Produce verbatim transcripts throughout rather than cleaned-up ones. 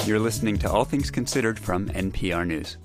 You're listening to All Things Considered from N P R News.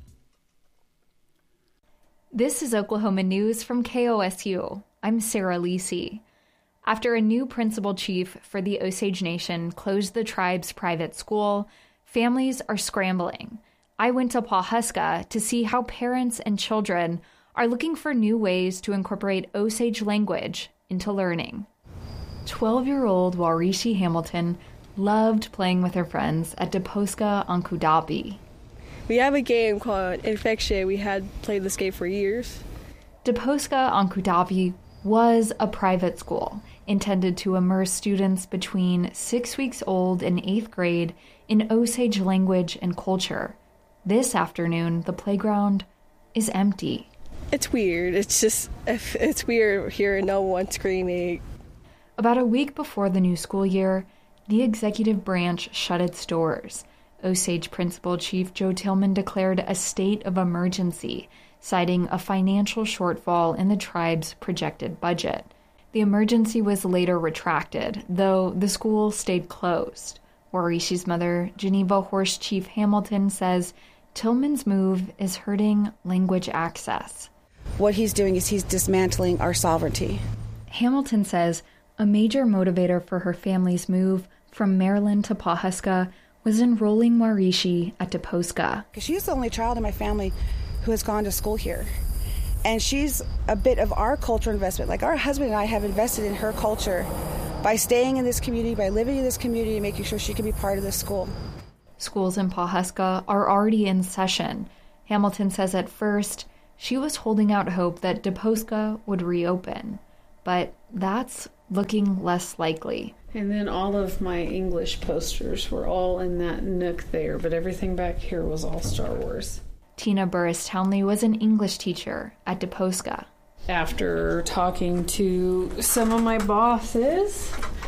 This is Oklahoma News from K O S U. I'm Sarah Lisi. After a new principal chief for the Osage Nation closed the tribe's private school, families are scrambling. I went to Pawhuska to see how parents and children are looking for new ways to incorporate Osage language into learning. twelve-year-old Warishi Hamilton loved playing with her friends at Deposka Onkudapi. We have a game called Infection. We had played this game for years. Deposka Onkudapi was a private school intended to immerse students between six weeks old and eighth grade in Osage language and culture. This afternoon, the playground is empty. It's weird. It's just, it's weird hearing no one screaming. About a week before the new school year, the executive branch shut its doors. Osage Principal Chief Joe Tillman declared a state of emergency, citing a financial shortfall in the tribe's projected budget. The emergency was later retracted, though the school stayed closed. Warishi's mother, Geneva Horse Chief Hamilton, says Tillman's move is hurting language access. What he's doing is he's dismantling our sovereignty. Hamilton says a major motivator for her family's move from Maryland to Pawhuska was enrolling Warishi at Deposka. She's the only child in my family who has gone to school here. And she's a bit of our culture investment. Like, our husband and I have invested in her culture by staying in this community, by living in this community, and making sure she can be part of this school. Schools in Pawhuska are already in session. Hamilton says at first she was holding out hope that Deposka would reopen, but that's looking less likely. And then all of my English posters were all in that nook there, but everything back here was all Star Wars. Tina Burris Townley was an English teacher at Deposka. After talking to some of my bosses,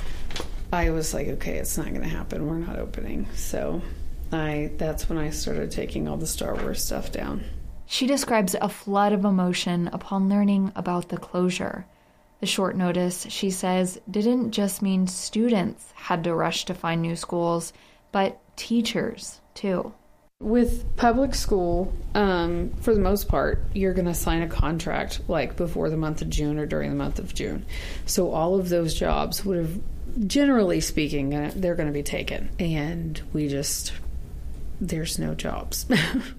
I was like, okay, it's not going to happen. We're not opening. So I that's when I started taking all the Star Wars stuff down. She describes a flood of emotion upon learning about the closure. The short notice, she says, didn't just mean students had to rush to find new schools, but teachers, too. With public school, um, for the most part, you're going to sign a contract like before the month of June or during the month of June. So all of those jobs would have, generally speaking, they're going to be taken. And we just, there's no jobs.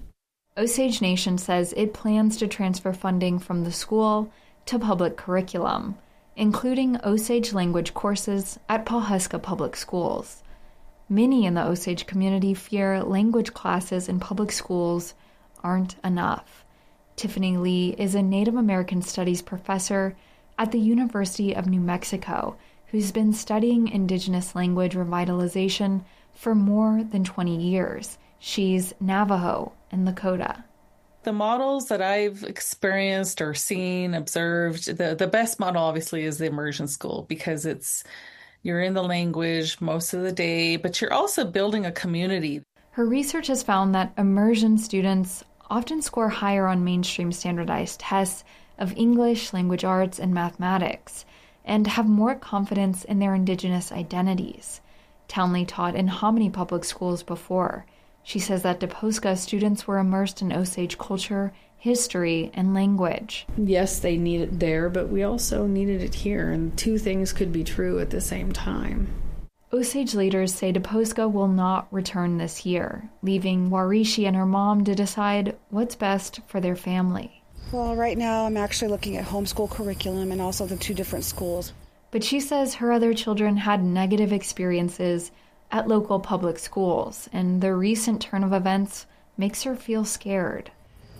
Osage Nation says it plans to transfer funding from the school to public curriculum, including Osage language courses at Pawhuska Public Schools. Many in the Osage community fear language classes in public schools aren't enough. Tiffany Lee is a Native American Studies professor at the University of New Mexico who's been studying Indigenous language revitalization for more than twenty years. She's Navajo and Lakota. The models that I've experienced or seen, observed, the, the best model obviously is the immersion school because it's you're in the language most of the day, but you're also building a community. Her research has found that immersion students often score higher on mainstream standardized tests of English, language arts, and mathematics, and have more confidence in their Indigenous identities. Townley taught in Hominy Public Schools before. She says that Deposka students were immersed in Osage culture, history, and language. Yes, they need it there, but we also needed it here, and two things could be true at the same time. Osage leaders say Deposka will not return this year, leaving Warishi and her mom to decide what's best for their family. Well, right now I'm actually looking at homeschool curriculum and also the two different schools. But she says her other children had negative experiences at local public schools, and the recent turn of events makes her feel scared.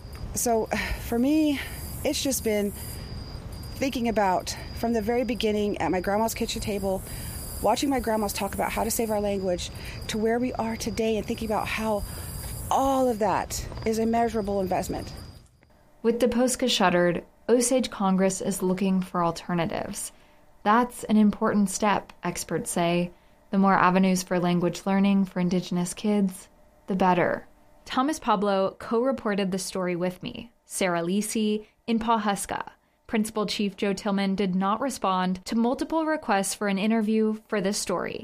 So for me, it's just been thinking about from the very beginning at my grandma's kitchen table, watching my grandmas talk about how to save our language, to where we are today and thinking about how all of that is a measurable investment. With Deposka shuttered, Osage Congress is looking for alternatives. That's an important step, experts say. The more avenues for language learning for Indigenous kids, the better. Thomas Pablo co-reported the story with me, Sarah Lisi, in Pawhuska. Principal Chief Joe Tillman did not respond to multiple requests for an interview for this story.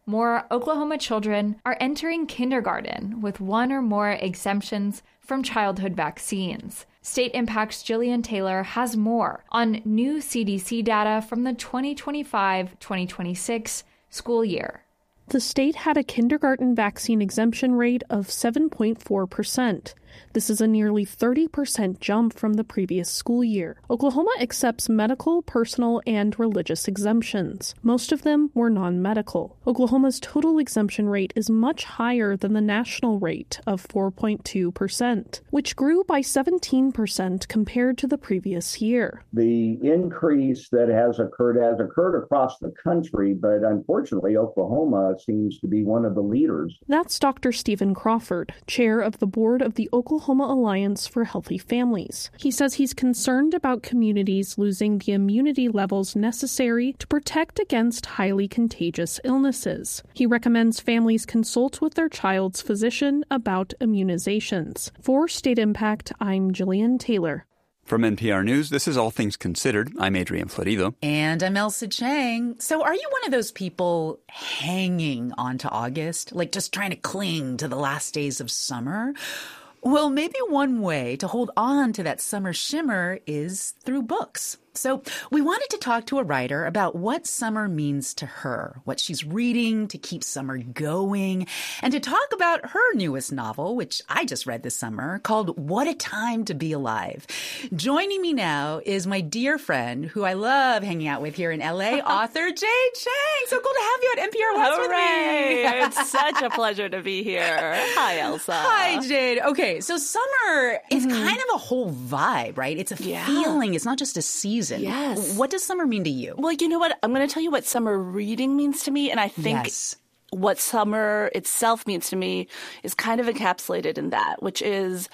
more Oklahoma children are entering kindergarten with one or more exemptions from childhood vaccines. State Impact's Jillian Taylor has more on new C D C data from the twenty twenty-five twenty twenty-six school year. The state had a kindergarten vaccine exemption rate of seven point four percent. This is a nearly thirty percent jump from the previous school year. Oklahoma accepts medical, personal, and religious exemptions. Most of them were non-medical. Oklahoma's total exemption rate is much higher than the national rate of four point two percent, which grew by seventeen percent compared to the previous year. The increase that has occurred has occurred across the country, but unfortunately, Oklahoma seems to be one of the leaders. That's Doctor Stephen Crawford, chair of the board of the Oklahoma Alliance for Healthy Families. He says he's concerned about communities losing the immunity levels necessary to protect against highly contagious illnesses. He recommends families consult with their child's physician about immunizations. For State Impact, I'm Jillian Taylor. From N P R News, this is All Things Considered. I'm Adrian Florido. And I'm Elsa Chang. So are you one of those people hanging on to August? Like just trying to cling to the last days of summer? Well, maybe one way to hold on to that summer shimmer is through books. So we wanted to talk to a writer about what summer means to her, what she's reading to keep summer going, and to talk about her newest novel, which I just read this summer, called What a Time to Be Alive. Joining me now is my dear friend, who I love hanging out with here in L A, author Jade Chang. So cool to have you at N P R West with me. It's such a pleasure to be here. Hi, Elsa. Hi, Jade. Okay, so summer is mm-hmm. kind of a whole vibe, right? It's a yeah. feeling. It's not just a season. Yes. What does summer mean to you? Well, you know what? I'm going to tell you what summer reading means to me. And I think yes. what summer itself means to me is kind of encapsulated in that, which is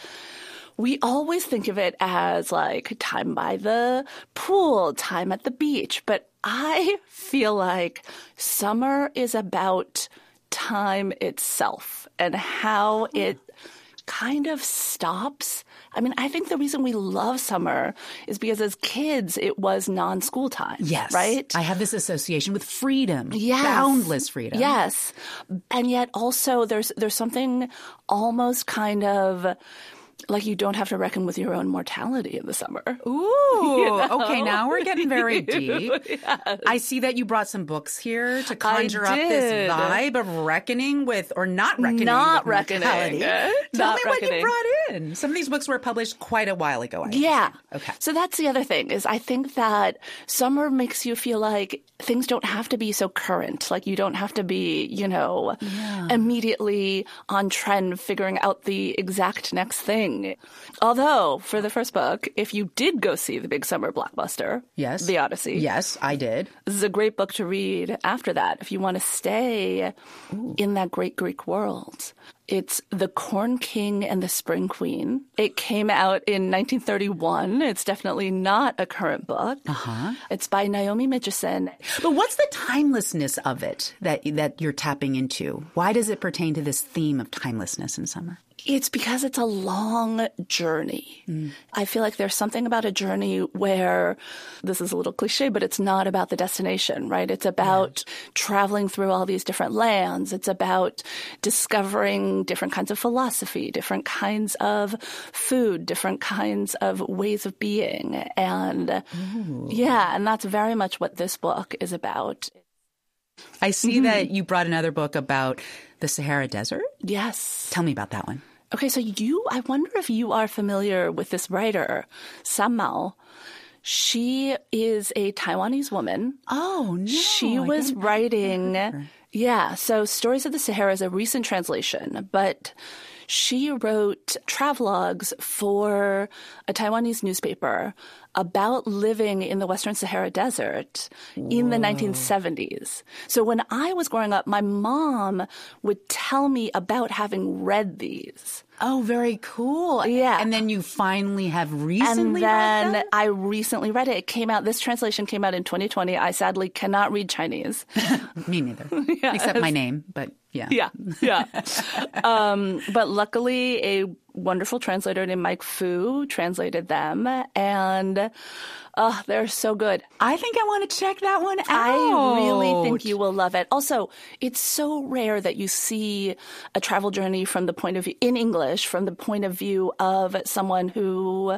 we always think of it as like time by the pool, time at the beach. But I feel like summer is about time itself and how it kind of stops. I mean, I think the reason we love summer is because as kids, it was non-school time. Yes. Right? I have this association with freedom. Yes. Boundless freedom. Yes. And yet also there's there's something almost kind of like you don't have to reckon with your own mortality in the summer. Ooh. You know? Okay, now we're getting very deep. Yes. I see that you brought some books here to conjure up this vibe of reckoning with, or not reckoning not with reckoning. mortality. Tell not me reckoning. what you brought in. Some of these books were published quite a while ago. I yeah. understand. Okay. So that's the other thing is I think that summer makes you feel like things don't have to be so current. Like you don't have to be, you know, yeah. immediately on trend figuring out the exact next thing. Although, for the first book, if you did go see the big summer blockbuster, yes, The Odyssey. Yes, I did. This is a great book to read after that if you want to stay Ooh. in that great Greek world. It's The Corn King and the Spring Queen. It came out in nineteen thirty-one. It's definitely not a current book. Uh-huh. It's by Naomi Mitchison. But what's the timelessness of it that that you're tapping into? Why does it pertain to this theme of timelessness in summer? It's because it's a long journey. Mm. I feel like there's something about a journey where, this is a little cliche, but it's not about the destination, right? It's about yeah. traveling through all these different lands. It's about discovering different kinds of philosophy, different kinds of food, different kinds of ways of being. And Ooh. yeah, and that's very much what this book is about. I see mm-hmm. that you brought another book about the Sahara Desert. Yes. Tell me about that one. Okay, so you, I wonder if you are familiar with this writer, Sam Mao. She is a Taiwanese woman. Oh, no. She I was writing, yeah, so Stories of the Sahara is a recent translation, but she wrote travelogues for a Taiwanese newspaper about living in the Western Sahara Desert Whoa. in the nineteen seventies. So when I was growing up, my mom would tell me about having read these. Oh, very cool. Yeah. And then you finally have recently read them? And then read I recently read it. It came out, this translation came out in twenty twenty. I sadly cannot read Chinese. Me neither. Yeah. Except my name, but yeah. Yeah, yeah. um, but luckily, a wonderful translator named Mike Fu translated them, and uh, they're so good. I think I want to check that one out. I really think you will love it. Also, it's so rare that you see a travel journey from the point of view, in English, from the point of view of someone who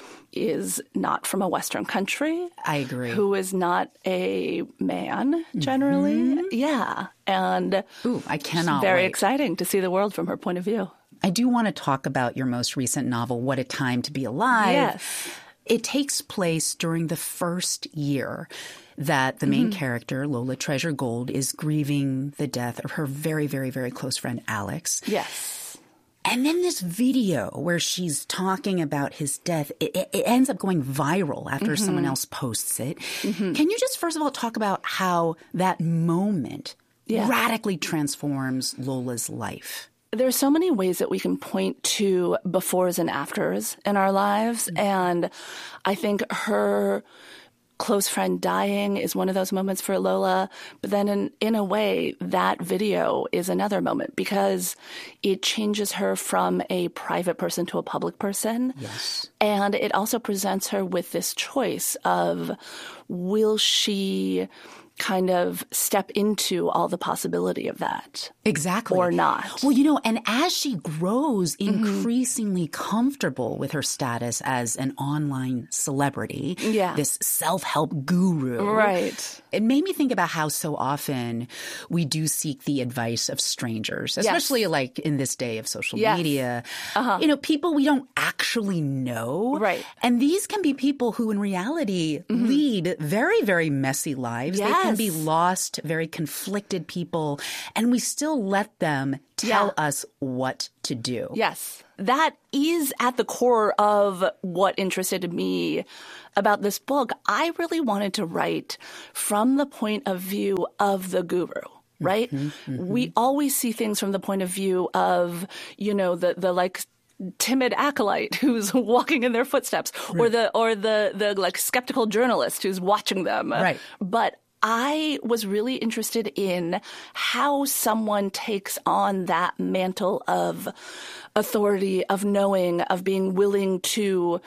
is not from a Western country. I agree. Who is not a man, generally. Mm-hmm. Yeah. And Ooh, I cannot very wait. exciting to see the world from her point of view. I do want to talk about your most recent novel, What a Time to Be Alive. Yes. It takes place during the first year that the main mm-hmm. character, Lola Treasure Gold, is grieving the death of her very, very, very close friend, Alex. Yes. And then this video where she's talking about his death, it, it, it ends up going viral after mm-hmm. someone else posts it. Mm-hmm. Can you just first of all talk about how that moment yeah. radically transforms Lola's life? There's so many ways that we can point to befores and afters in our lives. Mm-hmm. And I think her close friend dying is one of those moments for Lola. But then in, in a way, that video is another moment because it changes her from a private person to a public person. Yes. And it also presents her with this choice of, will she kind of step into all the possibility of that. Exactly. Or not. Well, you know, and as she grows increasingly mm-hmm. comfortable with her status as an online celebrity, yeah. this self-help guru. Right. It made me think about how so often we do seek the advice of strangers, especially yes. like in this day of social yes. media. Uh-huh. You know, people we don't actually know. Right. And these can be people who in reality mm-hmm. lead very, very messy lives. Yes. They can be lost, very conflicted people, and we still let them tell yeah. us what to do. Yes. That is at the core of what interested me about this book. I really wanted to write from the point of view of the guru. Right? Mm-hmm, mm-hmm. We always see things from the point of view of, you know, the, the like timid acolyte who's walking in their footsteps right. or the, or the, the like skeptical journalist who's watching them. Right. But I was really interested in how someone takes on that mantle of authority, of knowing, of being willing to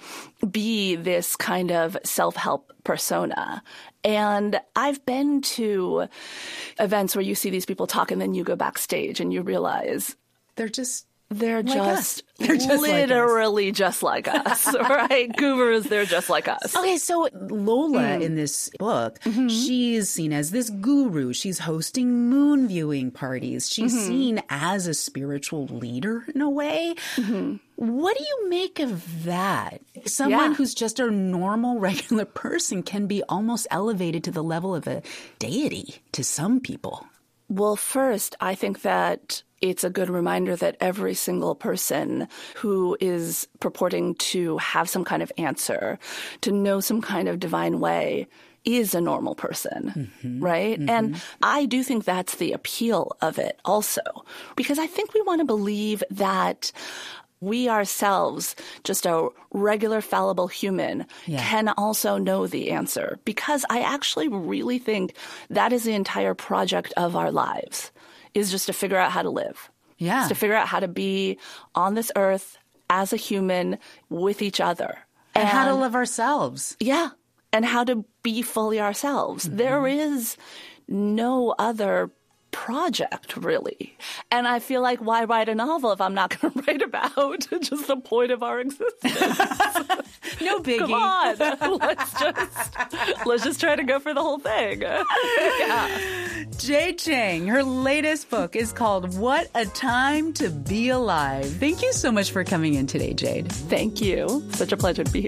be this kind of self-help persona. And I've been to events where you see these people talk and then you go backstage and you realize they're just They're like just, they're just literally like just like us, right? Gurus, they're just like us. Okay, so Lola mm. in this book, mm-hmm. she's seen as this guru. She's hosting moon viewing parties. She's mm-hmm. seen as a spiritual leader in a way. Mm-hmm. What do you make of that? Someone yeah. who's just a normal, regular person can be almost elevated to the level of a deity to some people. Well, first, I think that it's a good reminder that every single person who is purporting to have some kind of answer, to know some kind of divine way, is a normal person, mm-hmm. right? Mm-hmm. And I do think that's the appeal of it also, because I think we want to believe that we ourselves, just a regular fallible human, yeah. can also know the answer, because I actually really think that is the entire project of our lives, is just to figure out how to live. Yeah. It's to figure out how to be on this earth as a human with each other. And, and how to live ourselves. Yeah. And how to be fully ourselves. Mm-hmm. There is no other project, really. And I feel like, why write a novel if I'm not going to write about just the point of our existence? No biggie. Come on. Let's just, let's just try to go for the whole thing. Yeah. Jade Chang, her latest book is called What a Time to Be Alive. Thank you so much for coming in today, Jade. Thank you. Such a pleasure to be here.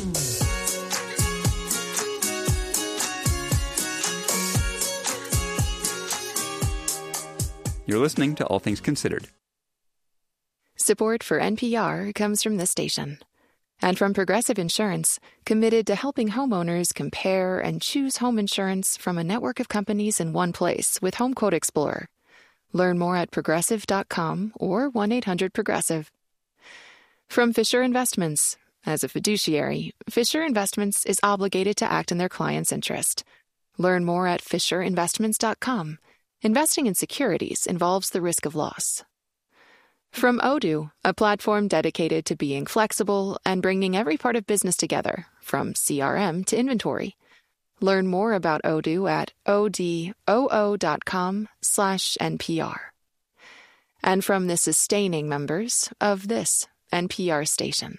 You're listening to All Things Considered. Support for N P R comes from this station and from Progressive Insurance, committed to helping homeowners compare and choose home insurance from a network of companies in one place with Home Quote Explorer. Learn more at progressive dot com or one eight hundred progressive. From Fisher Investments. As a fiduciary, Fisher Investments is obligated to act in their client's interest. Learn more at fisher investments dot com. Investing in securities involves the risk of loss. From Odoo, a platform dedicated to being flexible and bringing every part of business together, from C R M to inventory. Learn more about Odoo at odoo.com slash NPR. And from the sustaining members of this N P R station.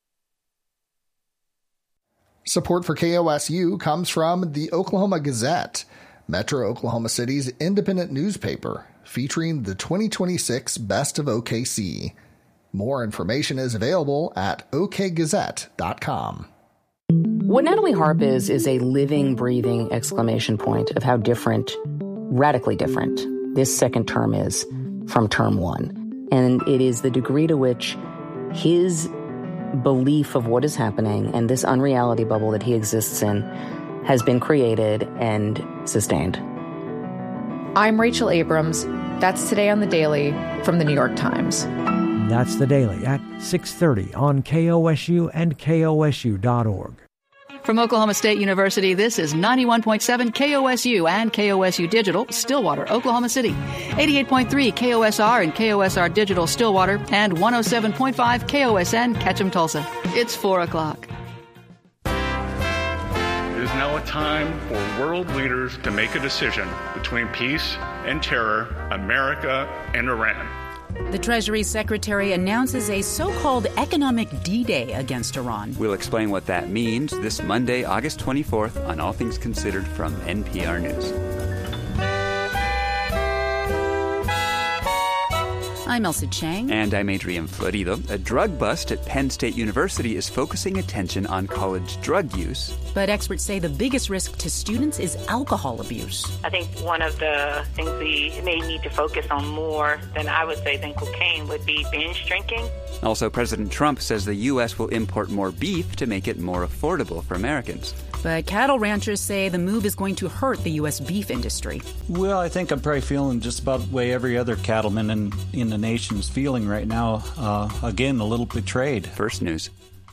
Support for K O S U comes from the Oklahoma Gazette, Metro Oklahoma City's independent newspaper, featuring the twenty twenty-six Best of O K C. More information is available at o k gazette dot com. What Natalie Harp is, is a living, breathing exclamation point of how different, radically different, this second term is from term one. And it is the degree to which his belief of what is happening and this unreality bubble that he exists in has been created and sustained. I'm Rachel Abrams. That's Today on the Daily from the New York Times. That's The Daily at six thirty on K O S U and K O S U dot org. From Oklahoma State University, this is ninety-one point seven K O S U and K O S U Digital, Stillwater, Oklahoma City. eighty-eight point three K O S R and K O S R Digital, Stillwater, and one oh seven point five K O S N, Ketchum, Tulsa. It's four o'clock. It is now a time for world leaders to make a decision between peace and terror, America and Iran. The Treasury Secretary announces a so-called economic D-Day against Iran. We'll explain what that means this Monday, August twenty-fourth, on All Things Considered from N P R News. I'm Elsa Chang. And I'm Adrian Florido. A drug bust at Penn State University is focusing attention on college drug use. But experts say the biggest risk to students is alcohol abuse. I think one of the things we may need to focus on more than I would say than cocaine would be binge drinking. Also, President Trump says the U S will import more beef to make it more affordable for Americans. But cattle ranchers say the move is going to hurt the U S beef industry. Well, I think I'm probably feeling just about the way every other cattleman in, in the nation is feeling right now. Uh, again, a little betrayed. First News.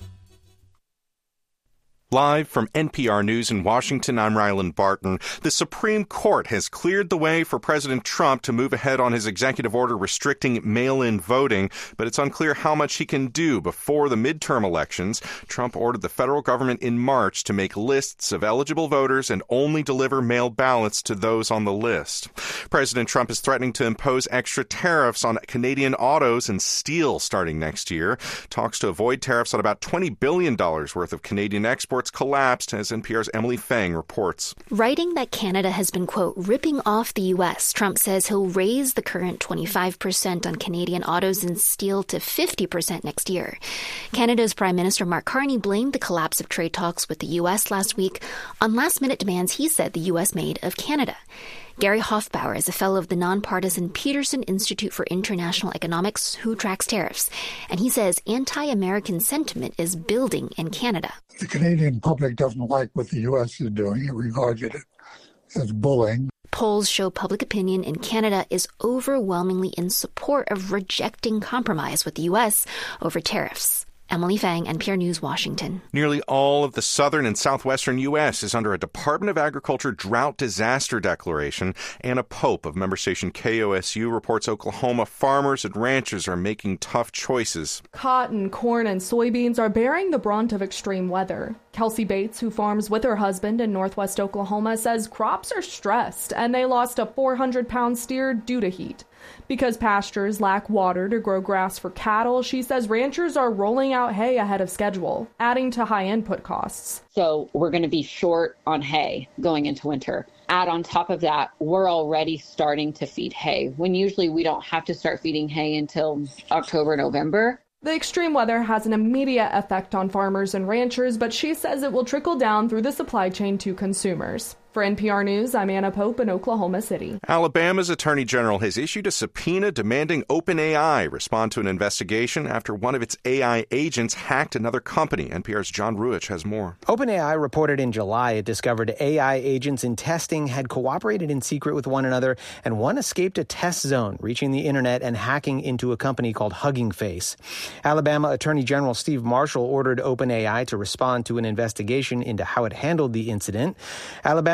Live from N P R News in Washington, I'm Rylan Barton. The Supreme Court has cleared the way for President Trump to move ahead on his executive order restricting mail-in voting, but it's unclear how much he can do before the midterm elections. Trump ordered the federal government in March to make lists of eligible voters and only deliver mail ballots to those on the list. President Trump is threatening to impose extra tariffs on Canadian autos and steel starting next year. Talks to avoid tariffs on about twenty billion dollars worth of Canadian exports collapsed, as N P R's Emily Fang reports. Writing that Canada has been, quote, ripping off the U S, Trump says he'll raise the current twenty-five percent on Canadian autos and steel to fifty percent next year. Canada's Prime Minister Mark Carney blamed the collapse of trade talks with the U S last week on last-minute demands he said the U S made of Canada. Gary Hofbauer is a fellow of the nonpartisan Peterson Institute for International Economics who tracks tariffs, and he says anti-American sentiment is building in Canada. The Canadian public doesn't like what the U S is doing. It regards it as bullying. Polls show public opinion in Canada is overwhelmingly in support of rejecting compromise with the U S over tariffs. Emily Fang, N P R News, Washington. Nearly all of the southern and southwestern U S is under a Department of Agriculture drought disaster declaration. Anna Pope of member station K O S U reports Oklahoma farmers and ranchers are making tough choices. Cotton, corn, and soybeans are bearing the brunt of extreme weather. Kelsey Bates, who farms with her husband in northwest Oklahoma, says crops are stressed and they lost a four hundred pound steer due to heat. Because pastures lack water to grow grass for cattle, she says ranchers are rolling out hay ahead of schedule, adding to high input costs. So we're going to be short on hay going into winter. Add on top of that, we're already starting to feed hay, when usually we don't have to start feeding hay until October, November. The extreme weather has an immediate effect on farmers and ranchers, but she says it will trickle down through the supply chain to consumers. For N P R News, I'm Anna Pope in Oklahoma City. Alabama's Attorney General has issued a subpoena demanding OpenAI respond to an investigation after one of its A I agents hacked another company. N P R's John Ruich has more. OpenAI reported in July it discovered A I agents in testing had cooperated in secret with one another, and one escaped a test zone, reaching the internet and hacking into a company called Hugging Face. Alabama Attorney General Steve Marshall ordered OpenAI to respond to an investigation into how it handled the incident. Alabama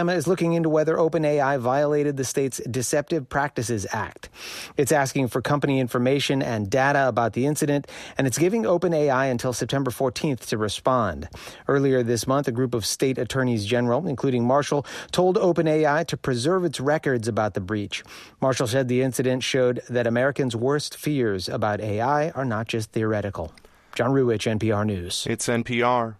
Alabama is looking into whether OpenAI violated the state's Deceptive Practices Act. It's asking for company information and data about the incident, and it's giving OpenAI until September fourteenth to respond. Earlier this month, a group of state attorneys general, including Marshall, told OpenAI to preserve its records about the breach. Marshall said the incident showed that Americans' worst fears about A I are not just theoretical. John Ruwitch, N P R News. It's N P R.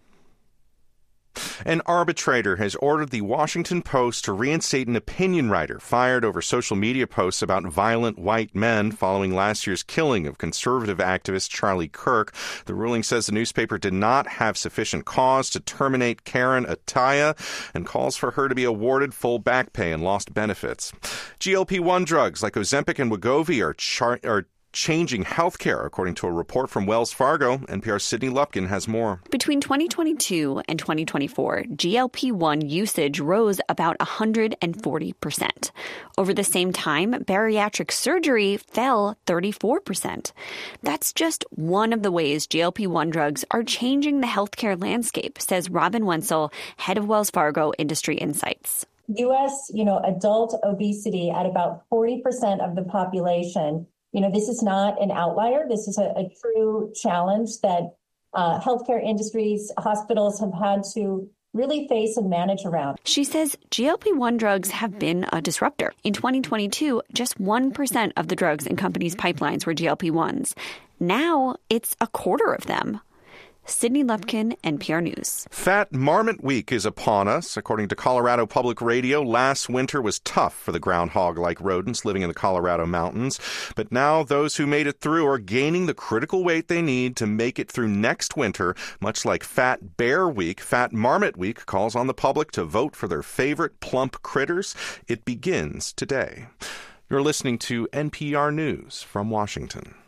An arbitrator has ordered the Washington Post to reinstate an opinion writer fired over social media posts about violent white men following last year's killing of conservative activist Charlie Kirk. The ruling says the newspaper did not have sufficient cause to terminate Karen Ataya and calls for her to be awarded full back pay and lost benefits. G L P one drugs like Ozempic and Wegovy are char- are changing healthcare, according to a report from Wells Fargo. N P R's Sydney Lupkin has more. Between twenty twenty-two and twenty twenty-four, G L P one usage rose about one hundred forty percent. Over the same time, bariatric surgery fell thirty-four percent. That's just one of the ways G L P one drugs are changing the healthcare landscape, says Robin Wenzel, head of Wells Fargo Industry Insights. U S, you know, adult obesity at about forty percent of the population. You know, this is not an outlier. This is a, a true challenge that uh, healthcare industries, hospitals have had to really face and manage around. She says G L P one drugs have been a disruptor. In twenty twenty-two, just one percent of the drugs in companies' pipelines were G L P ones. Now it's a quarter of them. Sydney Lupkin, N P R News. Fat Marmot Week is upon us. According to Colorado Public Radio, last winter was tough for the groundhog-like rodents living in the Colorado mountains. But now those who made it through are gaining the critical weight they need to make it through next winter. Much like Fat Bear Week, Fat Marmot Week calls on the public to vote for their favorite plump critters. It begins today. You're listening to N P R News from Washington.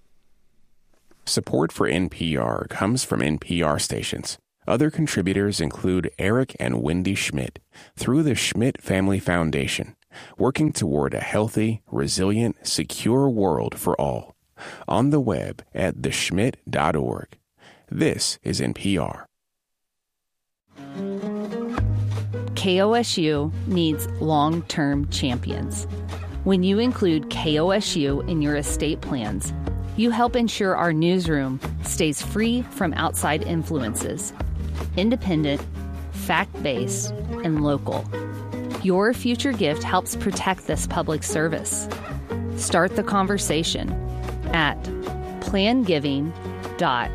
Support for N P R comes from N P R stations. Other contributors include Eric and Wendy Schmidt through the Schmidt Family Foundation, working toward a healthy, resilient, secure world for all. On the web at the schmidt dot org. This is N P R. K O S U needs long-term champions. When you include K O S U in your estate plans, you help ensure our newsroom stays free from outside influences, independent, fact-based, and local. Your future gift helps protect this public service. Start the conversation at plan giving dot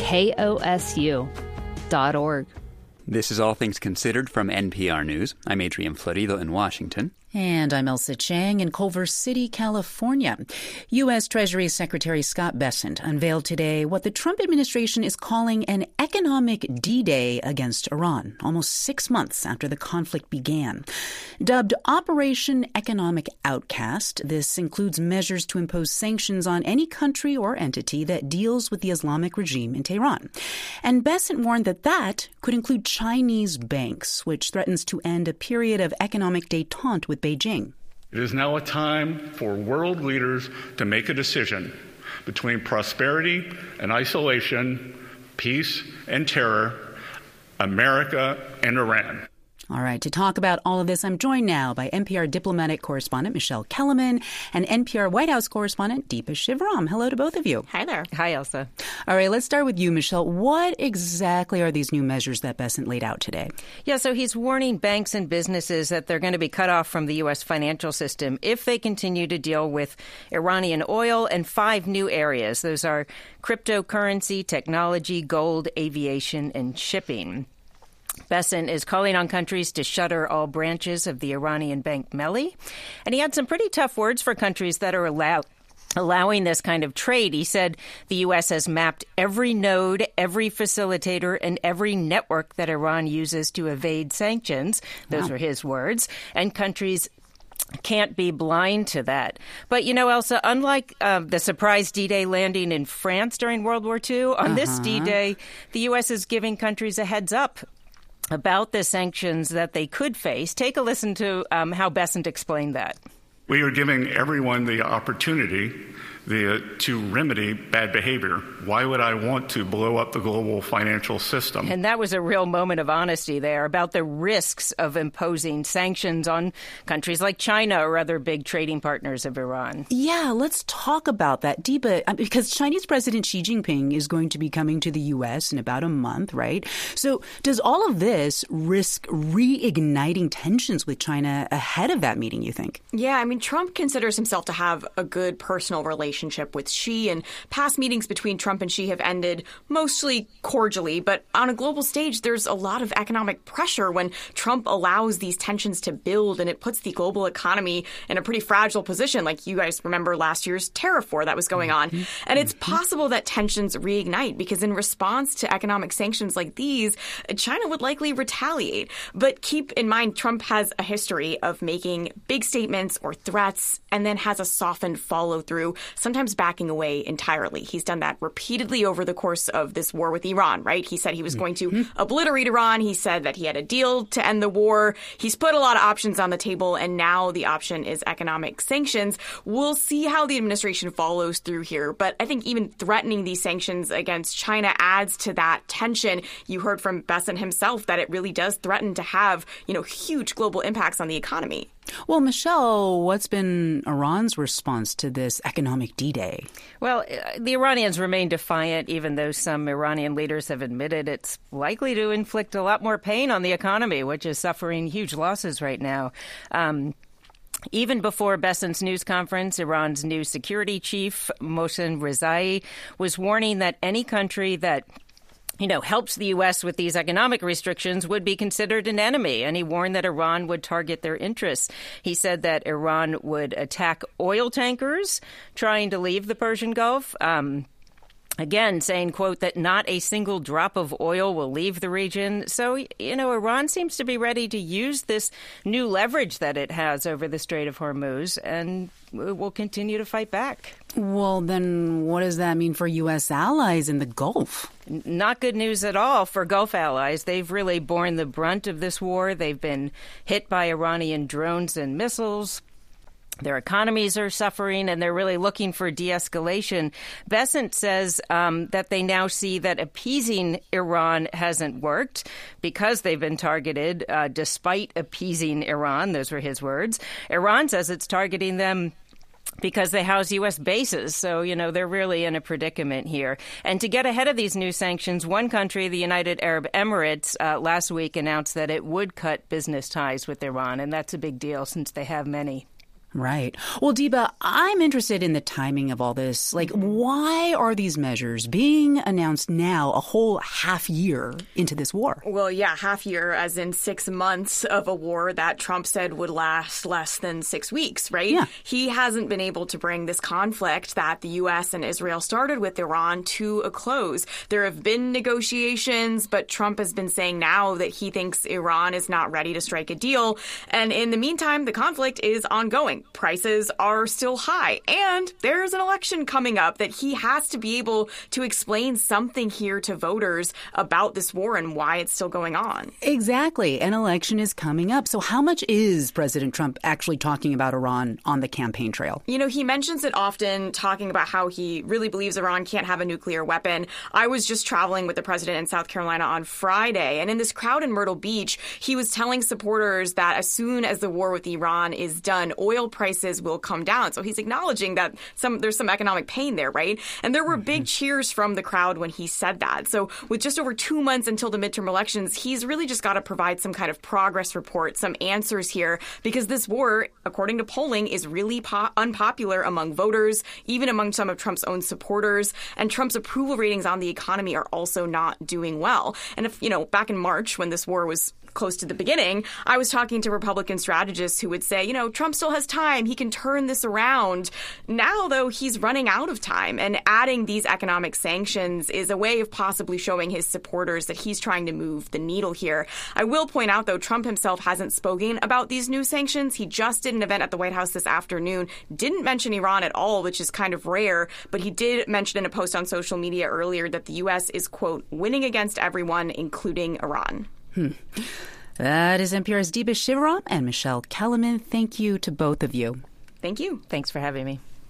kosu dot org. This is All Things Considered from N P R News. I'm Adrian Florido in Washington. And I'm Elsa Chang in Culver City, California. U S. Treasury Secretary Scott Bessent unveiled today what the Trump administration is calling an economic D-Day against Iran, almost six months after the conflict began. Dubbed Operation Economic Outcast, this includes measures to impose sanctions on any country or entity that deals with the Islamic regime in Tehran. And Bessent warned that that could include Chinese banks, which threatens to end a period of economic détente with Beijing. It is now a time for world leaders to make a decision between prosperity and isolation, peace and terror, America and Iran. All right, to talk about all of this, I'm joined now by N P R diplomatic correspondent Michelle Kellerman and N P R White House correspondent Deepa Shivram. Hello to both of you. Hi there. Hi, Elsa. All right, let's start with you, Michelle. What exactly are these new measures that Bessent laid out today? Yeah, so he's warning banks and businesses that they're going to be cut off from the U S financial system if they continue to deal with Iranian oil and five new areas. Those are cryptocurrency, technology, gold, aviation, and shipping. Bessent is calling on countries to shutter all branches of the Iranian bank Melli. And he had some pretty tough words for countries that are allowed. Allowing this kind of trade. He said the U S has mapped every node, every facilitator, and every network that Iran uses to evade sanctions. Those wow. were his words. And countries can't be blind to that. But, you know, Elsa, unlike uh, the surprise D-Day landing in France during World War Two, on uh-huh. this D-Day, the U S is giving countries a heads up about the sanctions that they could face. Take a listen to um, how Bessent explained that. We are giving everyone the opportunity the, to remedy bad behavior. Why would I want to blow up the global financial system? And that was a real moment of honesty there about the risks of imposing sanctions on countries like China or other big trading partners of Iran. Yeah, let's talk about that, Deepa, because Chinese President Xi Jinping is going to be coming to the U S in about a month, right? So does all of this risk reigniting tensions with China ahead of that meeting, you think? Yeah, I mean, Trump considers himself to have a good personal relationship with Xi, and past meetings between Trump and Xi have ended mostly cordially. But on a global stage, there's a lot of economic pressure when Trump allows these tensions to build, and it puts the global economy in a pretty fragile position. Like you guys remember last year's tariff war that was going on. Mm-hmm. And it's possible that tensions reignite because in response to economic sanctions like these, China would likely retaliate. But keep in mind, Trump has a history of making big statements or threats and then has a softened follow through, sometimes backing away entirely. He's done that repeatedly over the course of this war with Iran, right? He said he was going to mm-hmm. obliterate Iran. He said that he had a deal to end the war. He's put a lot of options on the table, and now the option is economic sanctions. We'll see how the administration follows through here, but I think even threatening these sanctions against China adds to that tension. You heard from Bessent himself that it really does threaten to have, you know, huge global impacts on the economy. Well, Michelle, what's been Iran's response to this economic D-Day? Well, the Iranians remain defiant, even though some Iranian leaders have admitted it's likely to inflict a lot more pain on the economy, which is suffering huge losses right now. Um, Even before Bessent's news conference, Iran's new security chief, Mohsen Rezai, was warning that any country that you know, helps the U S with these economic restrictions would be considered an enemy. And he warned that Iran would target their interests. He said that Iran would attack oil tankers trying to leave the Persian Gulf. Um, Again, saying, quote, that not a single drop of oil will leave the region. So, you know, Iran seems to be ready to use this new leverage that it has over the Strait of Hormuz and will continue to fight back. Well, then what does that mean for U S allies in the Gulf? Not good news at all for Gulf allies. They've really borne the brunt of this war. They've been hit by Iranian drones and missiles. Their economies are suffering, and they're really looking for de-escalation. Bessent says um, that they now see that appeasing Iran hasn't worked because they've been targeted, uh, despite appeasing Iran. Those were his words. Iran says it's targeting them because they house U S bases. So, you know, they're really in a predicament here. And to get ahead of these new sanctions, one country, the United Arab Emirates, uh, last week announced that it would cut business ties with Iran. And that's a big deal since they have many. Right. Well, Deepa, I'm interested in the timing of all this. Like, why are these measures being announced now, a whole half year into this war? Well, yeah, half year, as in six months of a war that Trump said would last less than six weeks, right? Yeah. He hasn't been able to bring this conflict that the U S and Israel started with Iran to a close. There have been negotiations, but Trump has been saying now that he thinks Iran is not ready to strike a deal. And in the meantime, the conflict is ongoing. Prices are still high, and there's an election coming up that he has to be able to explain something here to voters about this war and why it's still going on. Exactly. An election is coming up. So how much is President Trump actually talking about Iran on the campaign trail? You know, he mentions it often, talking about how he really believes Iran can't have a nuclear weapon. I was just traveling with the president in South Carolina on Friday, and in this crowd in Myrtle Beach, he was telling supporters that as soon as the war with Iran is done, oil prices will come down. So he's acknowledging that some there's some economic pain there, right? And there were big cheers from the crowd when he said that. So with just over two months until the midterm elections, he's really just got to provide some kind of progress report, some answers here, because this war, according to polling, is really po- unpopular among voters, even among some of Trump's own supporters. And Trump's approval ratings on the economy are also not doing well. And if, you know, back in March when this war was close to the beginning, I was talking to Republican strategists who would say, you know, Trump still has time. He can turn this around. Now, though, he's running out of time, and adding these economic sanctions is a way of possibly showing his supporters that he's trying to move the needle here. I will point out, though, Trump himself hasn't spoken about these new sanctions. He just did an event at the White House this afternoon, didn't mention Iran at all, which is kind of rare, but he did mention in a post on social media earlier that the U S is, quote, winning against everyone, including Iran. Hmm. That is N P R's Deepa Shivaram and Michelle Kellerman. Thank you to both of you. Thank you. Thanks for having me.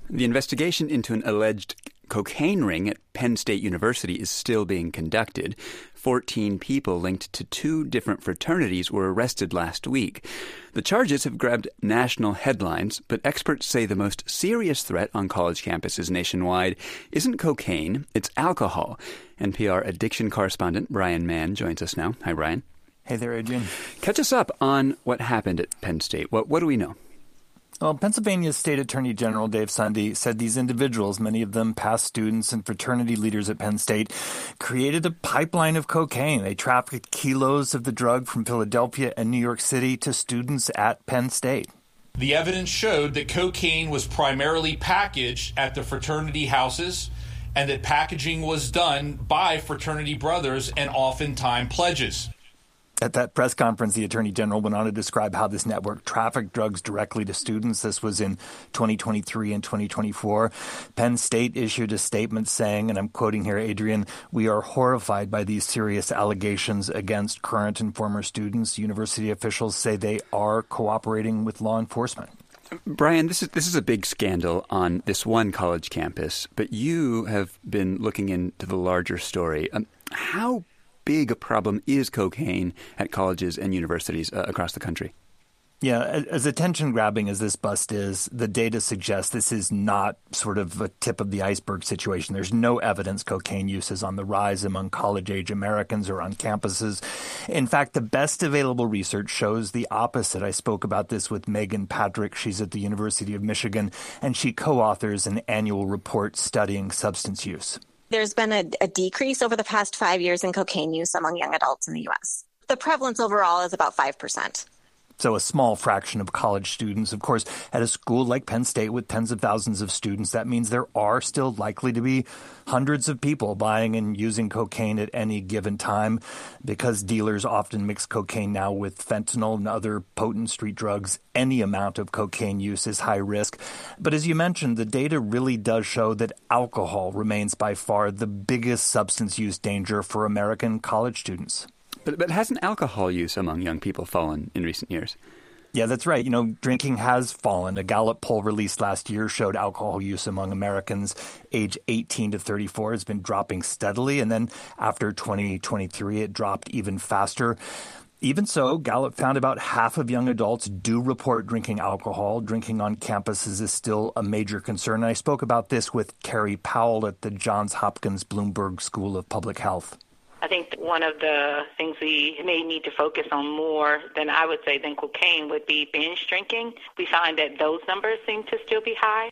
The investigation into an alleged cocaine ring at Penn State University is still being conducted. Fourteen people linked to two different fraternities were arrested last week. The charges have grabbed national headlines, but experts say the most serious threat on college campuses nationwide isn't cocaine, it's alcohol. N P R addiction correspondent Brian Mann joins us now. Hi, Brian. Hey there, Adrian. Catch us up on what happened at Penn State. What, what do we know? Well, Pennsylvania's State Attorney General Dave Sunday said these individuals, many of them past students and fraternity leaders at Penn State, created a pipeline of cocaine. They trafficked kilos of the drug from Philadelphia and New York City to students at Penn State. The evidence showed that cocaine was primarily packaged at the fraternity houses and that packaging was done by fraternity brothers and oftentimes pledges. At that press conference, the Attorney General went on to describe how this network trafficked drugs directly to students. This was in twenty twenty-three and twenty twenty-four. Penn State issued a statement saying, and I'm quoting here, Adrian, "We are horrified by these serious allegations against current and former students. University officials say they are cooperating with law enforcement." Brian, this is this is a big scandal on this one college campus, but you have been looking into the larger story. Um, how big a problem is cocaine at colleges and universities uh, across the country? Yeah, as attention-grabbing as this bust is, the data suggests this is not sort of a tip of the iceberg situation. There's no evidence cocaine use is on the rise among college-age Americans or on campuses. In fact, the best available research shows the opposite. I spoke about this with Megan Patrick. She's at the University of Michigan, and she co-authors an annual report studying substance use. There's been a, a decrease over the past five years in cocaine use among young adults in the U S. The prevalence overall is about five percent. So a small fraction of college students. Of course, at a school like Penn State with tens of thousands of students, that means there are still likely to be hundreds of people buying and using cocaine at any given time. Because dealers often mix cocaine now with fentanyl and other potent street drugs, any amount of cocaine use is high risk. But as you mentioned, the data really does show that alcohol remains by far the biggest substance use danger for American college students. But, but hasn't alcohol use among young people fallen in recent years? Yeah, that's right. You know, drinking has fallen. A Gallup poll released last year showed alcohol use among Americans age eighteen to thirty-four has been dropping steadily. And then after twenty twenty-three, it dropped even faster. Even so, Gallup found about half of young adults do report drinking alcohol. Drinking on campuses is still a major concern. And I spoke about this with Carrie Powell at the Johns Hopkins Bloomberg School of Public Health. I think one of the things we may need to focus on more than I would say than cocaine would be binge drinking. We find that those numbers seem to still be high.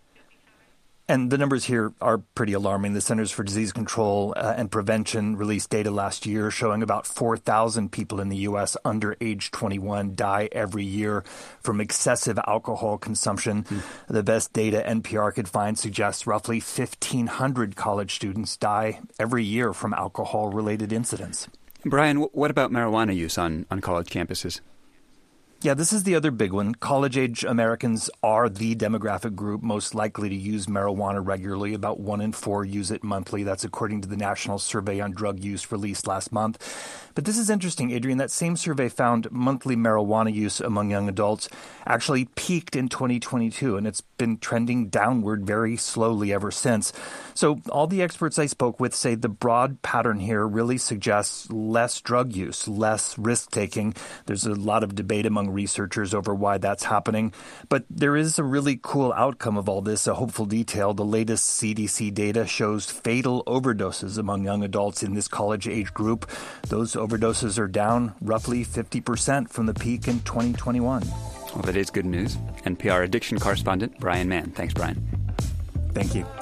And the numbers here are pretty alarming. The Centers for Disease Control uh, and Prevention released data last year showing about four thousand people in the U S under age twenty-one die every year from excessive alcohol consumption. Mm. The best data N P R could find suggests roughly fifteen hundred college students die every year from alcohol-related incidents. Brian, what about marijuana use on, on college campuses? Yeah, this is the other big one. College-age Americans are the demographic group most likely to use marijuana regularly. About one in four use it monthly. That's according to the National Survey on Drug Use released last month. But this is interesting, Adrian. That same survey found monthly marijuana use among young adults actually peaked in twenty twenty-two, and it's been trending downward very slowly ever since. So all the experts I spoke with say the broad pattern here really suggests less drug use, less risk-taking. There's a lot of debate among researchers over why that's happening. But there is a really cool outcome of all this, a hopeful detail. The latest C D C data shows fatal overdoses among young adults in this college age group. Those overdoses are down roughly fifty percent from the peak in twenty twenty-one. Well, that is good news. N P R addiction correspondent Brian Mann. Thanks, Brian. Thank you.